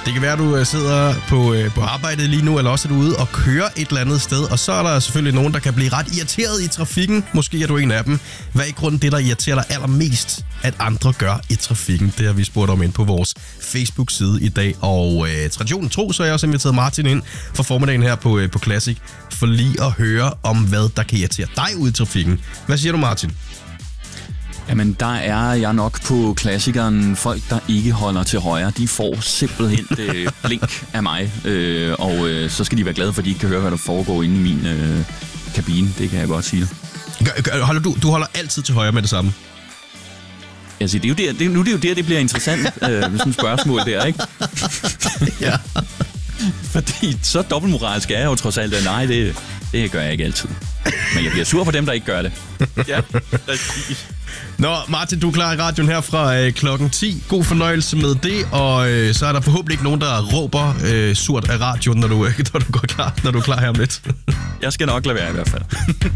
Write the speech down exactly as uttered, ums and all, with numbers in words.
Det kan være, at du sidder på, øh, på arbejde lige nu, eller også er du ude og kører et eller andet sted. Og så er der selvfølgelig nogen, der kan blive ret irriteret i trafikken. Måske er du en af dem. Hvad er i grunden det, der irriterer dig allermest, at andre gør i trafikken? Det har vi spurgt om ind på vores Facebook-side i dag. Og øh, traditionen tro, så har jeg også inviteret Martin ind for formiddagen her på, øh, på Classic, for lige at høre om, hvad der kan irritere dig ude i trafikken. Hvad siger du, Martin? Jamen, der er jeg nok på klassikeren. Folk, der ikke holder til højre, de får simpelthen øh, blink af mig. Øh, og øh, så skal de være glade for, at de ikke kan høre, hvad der foregår inde i min øh, kabine. Det kan jeg godt sige. Holder du, du holder altid til højre med det samme? Altså, det er jo der, det, nu er det jo der, det bliver interessant øh, med sådan et spørgsmål der, ikke? Ja. Fordi så dobbeltmoralsk er jeg jo trods alt, at nej, det, det gør jeg ikke altid. Men jeg bliver sur på dem, der ikke gør det. Ja, præcis. Nå, Martin, du er klar i radioen her fra øh, klokken ti. God fornøjelse med det, og øh, så er der forhåbentlig ikke nogen, der råber øh, surt af radioen, når du, øh, når du går klar, når du er klar her om lidt. Jeg skal nok lade være i hvert fald.